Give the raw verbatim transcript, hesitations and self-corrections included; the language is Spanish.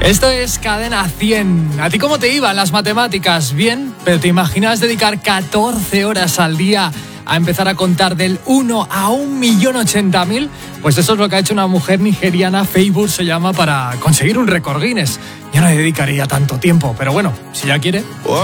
Esto es Cadena cien. ¿A ti cómo te iban las matemáticas? Bien, pero ¿te imaginas dedicar catorce horas al día a empezar a contar del uno a un millón ochenta mil? Pues eso es lo que ha hecho una mujer nigeriana, Facebook se llama, para conseguir un récord Guinness. Yo no le dedicaría tanto tiempo, pero bueno, si ya quiere...